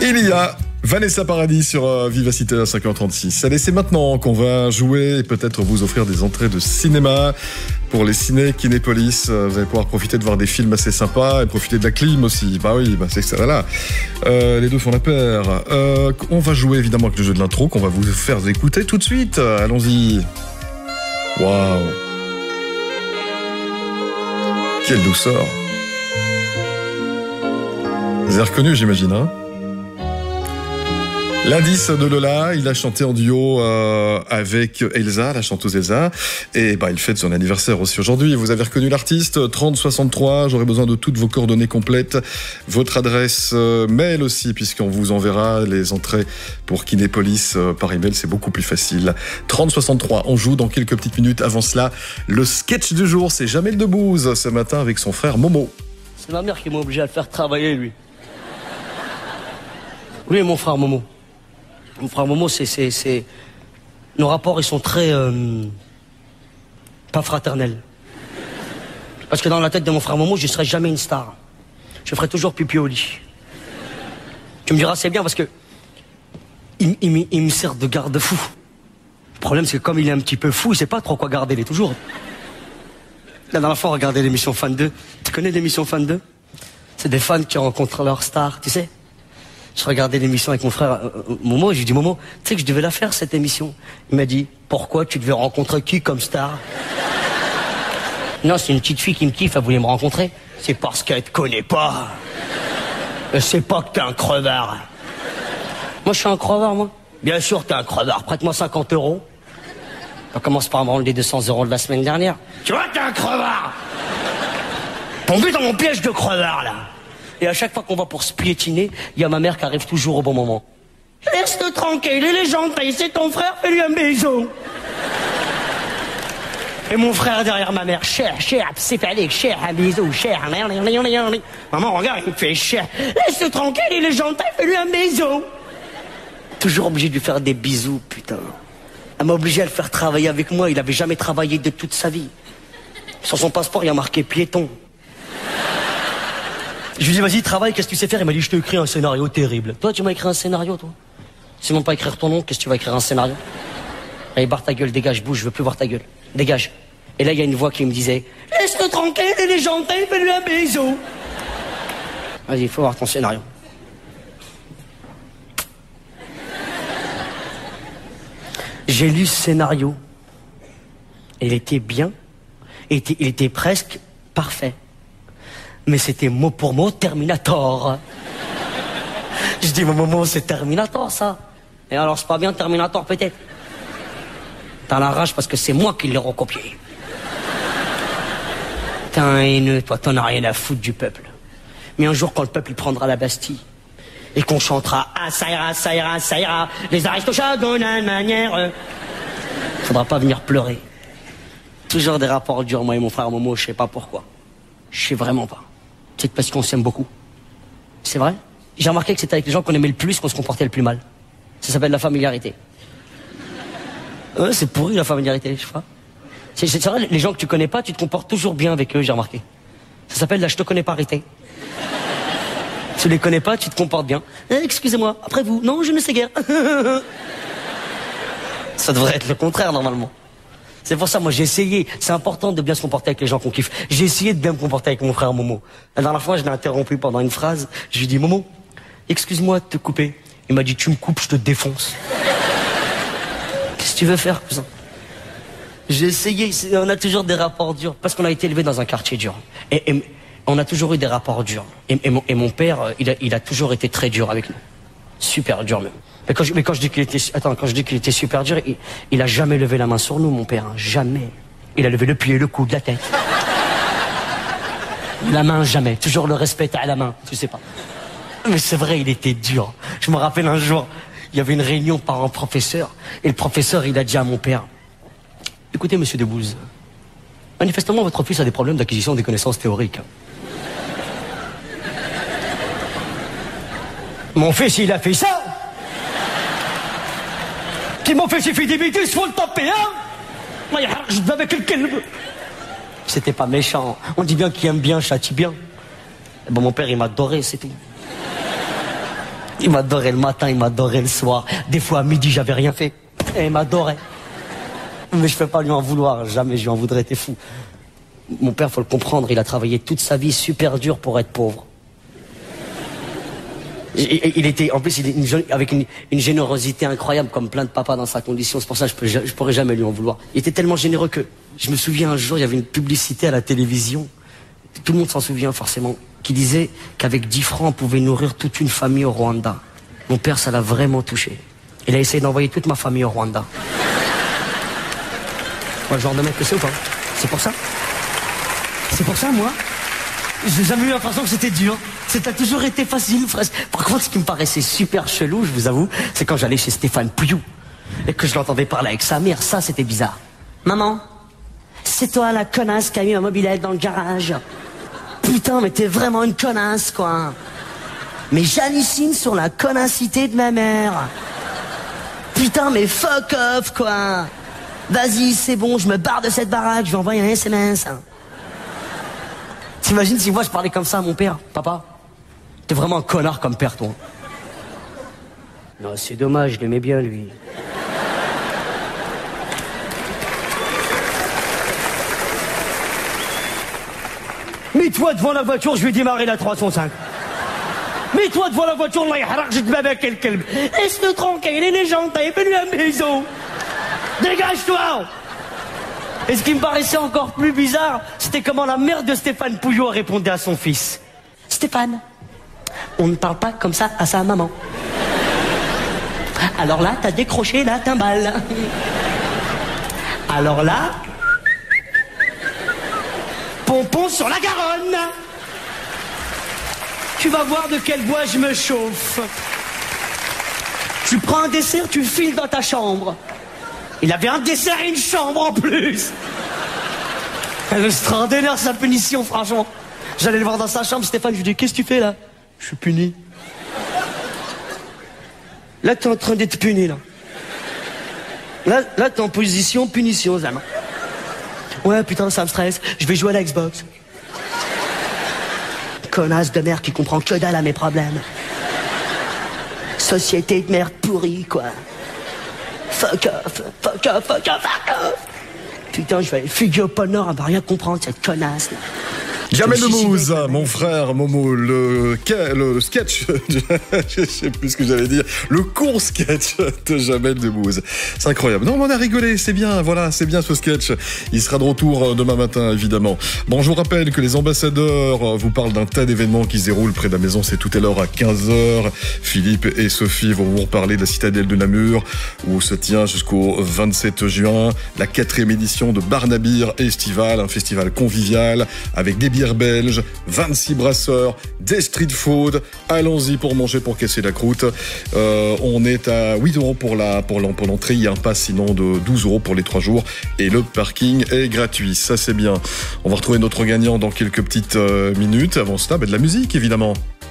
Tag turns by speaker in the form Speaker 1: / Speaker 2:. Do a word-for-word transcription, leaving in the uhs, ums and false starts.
Speaker 1: Il y a Vanessa Paradis sur euh, Vivacité à cinq heures trente-six. Allez, c'est maintenant qu'on va jouer et peut-être vous offrir des entrées de cinéma pour les ciné Kinépolis. Euh, vous allez pouvoir profiter de voir des films assez sympas et profiter de la clim aussi. Bah oui, bah c'est que ça va là. Euh, les deux font la paire. Euh, on va jouer évidemment avec le jeu de l'intro qu'on va vous faire écouter tout de suite. Allons-y. Waouh. Quelle douceur. Vous avez reconnu, j'imagine, hein? L'indice de Lola, il a chanté en duo euh, avec Elsa, la chanteuse Elsa, et bah il fête son anniversaire aussi aujourd'hui. Vous avez reconnu l'artiste, trente soixante-trois, j'aurai besoin de toutes vos coordonnées complètes, votre adresse euh, mail aussi, puisqu'on vous enverra les entrées pour Kinépolis euh, par email, c'est beaucoup plus facile. trente soixante-trois, on joue dans quelques petites minutes. Avant cela, le sketch du jour, c'est Jamel Debbouze, ce matin avec son frère Momo.
Speaker 2: C'est ma mère qui m'a obligé à le faire travailler, lui. Lui et mon frère Momo. Mon frère Momo, c'est, c'est, c'est... Nos rapports, ils sont très... Euh... pas fraternels. Parce que dans la tête de mon frère Momo, je ne serai jamais une star. Je ferai toujours pipi au lit. Tu me diras, c'est bien parce que... Il, il, il me sert de garde-fou. Le problème, c'est que comme il est un petit peu fou, il sait pas trop quoi garder, il est toujours... La dernière fois, on regardait l'émission Fan deux. Tu connais l'émission Fan deux? C'est des fans qui rencontrent leur star, tu sais. Je regardais l'émission avec mon frère euh, Momo et je lui dis Momo, tu sais que je devais la faire cette émission. Il m'a dit pourquoi tu devais rencontrer qui comme star? Non, c'est une petite fille qui me kiffe, elle voulait me rencontrer. C'est parce qu'elle te connaît pas. Elle sait pas que t'es un crevard. Moi je suis un crevard moi. Bien sûr t'es un crevard, prête-moi cinquante euros. On commence par me rendre les deux cents euros de la semaine dernière. Tu vois t'es un crevard. Tombé dans mon piège de crevard là. Et à chaque fois qu'on va pour se piétiner, il y a ma mère qui arrive toujours au bon moment. Reste tranquille, il est gentil, c'est ton frère, fais-lui un bisou. Et mon frère derrière ma mère, cher, cher, c'est fait cher, un bisou, cher. Maman, regarde, il me fait cher. Reste tranquille, il est gentil, fais-lui un bisou. Toujours obligé de lui faire des bisous, putain. Elle m'a obligé à le faire travailler avec moi, il avait jamais travaillé de toute sa vie. Sur son passeport, il y a marqué piéton. Je lui dis, vas-y, travaille, qu'est-ce que tu sais faire? Il m'a dit, je t'ai écrit un scénario terrible. Toi, tu m'as écrit un scénario, toi? C'est même pas écrire ton nom, qu'est-ce que tu vas écrire un scénario? Allez, barre ta gueule, dégage, bouge, je veux plus voir ta gueule. Dégage. Et là, il y a une voix qui me disait, laisse-le tranquille, il est gentil, fais-lui un bisou. Vas-y, il faut voir ton scénario. J'ai lu ce scénario. Il était bien. Il était, il était presque parfait. Mais c'était mot pour mot Terminator. Je dis, mon Momo, c'est Terminator, ça. Et alors, c'est pas bien Terminator, peut-être. T'as la rage parce que c'est moi qui l'ai recopié. T'es un haineux, toi, t'en as rien à foutre du peuple. Mais un jour, quand le peuple, il prendra la Bastille, et qu'on chantera « Ah, ça ira, ça ira, ça ira, les aristochats de la manière... » Faudra pas venir pleurer. Toujours des rapports durs, moi et mon frère Momo, je sais pas pourquoi. Je sais vraiment pas. C'est parce qu'on s'aime beaucoup. C'est vrai? J'ai remarqué que c'était avec les gens qu'on aimait le plus qu'on se comportait le plus mal. Ça s'appelle la familiarité. Ouais, c'est pourri la familiarité, je crois. C'est, c'est vrai, les gens que tu connais pas, tu te comportes toujours bien avec eux, j'ai remarqué. Ça s'appelle la je te connais parité. Tu les connais pas, tu te comportes bien. Eh, excusez-moi, après vous. Non, je ne sais guère. Ça devrait être le contraire, normalement. C'est pour ça, moi, j'ai essayé. C'est important de bien se comporter avec les gens qu'on kiffe. J'ai essayé de bien me comporter avec mon frère Momo. La dernière fois, je l'ai interrompu pendant une phrase. Je lui ai dit, Momo, excuse-moi de te couper. Il m'a dit, tu me coupes, je te défonce. Qu'est-ce que tu veux faire, cousin? J'ai essayé. On a toujours des rapports durs. Parce qu'on a été élevé dans un quartier dur. Et, et on a toujours eu des rapports durs. Et, et, mon, et mon père, il a, il a toujours été très dur avec nous. Super dur, même. Mais quand je, mais quand je dis qu'il était, attends, quand je dis qu'il était super dur, il, il a jamais levé la main sur nous, mon père, hein, jamais. Il a levé le pied, le coude, la tête. La main, jamais. Toujours le respect à la main, tu sais pas. Mais c'est vrai, il était dur. Je me rappelle un jour, il y avait une réunion parents-professeurs, et le professeur, il a dit à mon père, écoutez, monsieur Debbouze, manifestement, votre fils a des problèmes d'acquisition des connaissances théoriques. Mon fils, il a fait ça. Qui m'ont fait j'ai fait des bêtises, faut le taper, hein. Je vais avec quelqu'un. C'était pas méchant. On dit bien qui aime bien châtie bien. Et bon, mon père, il m'adorait, c'est tout. Il m'adorait le matin, il m'adorait le soir. Des fois à midi, j'avais rien fait. Et il m'adorait. Mais je ne peux pas lui en vouloir, jamais je lui en voudrais, t'es fou. Mon père, faut le comprendre, il a travaillé toute sa vie super dur pour être pauvre. Il était, en plus, il est une, avec une, une générosité incroyable, comme plein de papas dans sa condition. C'est pour ça que je ne pourrais jamais lui en vouloir. Il était tellement généreux que, je me souviens un jour, il y avait une publicité à la télévision, tout le monde s'en souvient forcément, qui disait qu'avec dix francs, on pouvait nourrir toute une famille au Rwanda. Mon père, ça l'a vraiment touché. Il a essayé d'envoyer toute ma famille au Rwanda. Moi, le genre de mec que c'est ou pas? C'est pour ça. C'est pour ça, moi, j'ai jamais eu l'impression que c'était dur. C'était toujours été facile, frère. Par contre, ce qui me paraissait super chelou, je vous avoue, c'est quand j'allais chez Stéphane Pouillou et que je l'entendais parler avec sa mère. Ça, c'était bizarre. Maman, c'est toi la connasse qui a mis ma mobilette dans le garage. Putain, mais t'es vraiment une connasse, quoi. Mais j'hallucine sur la connassité de ma mère. Putain, mais fuck off, quoi. Vas-y, c'est bon, je me barre de cette baraque, je vais envoyer un S M S. T'imagines si moi je parlais comme ça à mon père? Papa, t'es vraiment un connard comme père, toi. Non, c'est dommage, je l'aimais bien, lui. Mets-toi devant la voiture, je vais démarrer la trois cent cinq. Mets-toi devant la voiture, Allah yahrak, je te bats avec quelqu'un. Laisse-le tranquille, il est gentil, fais-lui un bisou. Dégage-toi! Et ce qui me paraissait encore plus bizarre, c'était comment la mère de Stéphane Pouillot répondait à son fils. Stéphane, on ne parle pas comme ça à sa maman. Alors là, t'as décroché la timbale. Alors là, pompon sur la Garonne. Tu vas voir de quel bois je me chauffe. Tu prends un dessert, tu files dans ta chambre. Il avait un dessert et une chambre en plus. Elle est extraordinaire sa punition, franchement. J'allais le voir dans sa chambre, Stéphane, je lui dis, qu'est-ce que tu fais là? Je suis puni. Là, t'es en train d'être puni, là. Là, là t'es en position punition, Zam. Ouais, putain, ça me stresse. Je vais jouer à la Xbox. Connasse de merde qui comprend que dalle à mes problèmes. Société de merde pourrie, quoi. Fuck off, fuck off, fuck off, fuck off. Putain, je vais aller fuguer au pôle Nord, elle va rien comprendre, cette connasse, là.
Speaker 1: Jamel Debbouze, mon frère Momo, le, le sketch, je sais plus ce que j'allais dire, le court sketch de Jamel Debbouze. C'est incroyable. Non, mais on a rigolé, c'est bien, voilà, c'est bien ce sketch. Il sera de retour demain matin, évidemment. Bon, je vous rappelle que les ambassadeurs vous parlent d'un tas d'événements qui se déroulent près de la maison. C'est tout à l'heure à quinze heures. Philippe et Sophie vont vous reparler de la citadelle de Namur, où se tient jusqu'au vingt-sept juin la quatrième édition de Barnabir Estival, un festival convivial avec des bières belges, vingt-six brasseurs, des street food. Allons-y pour manger, pour casser la croûte. Euh, on est à huit euros pour la pour l'entrée. Il y a un pass sinon de douze euros pour les trois jours et le parking est gratuit. Ça c'est bien. On va retrouver notre gagnant dans quelques petites euh, minutes. Avant cela, bah, de la musique évidemment.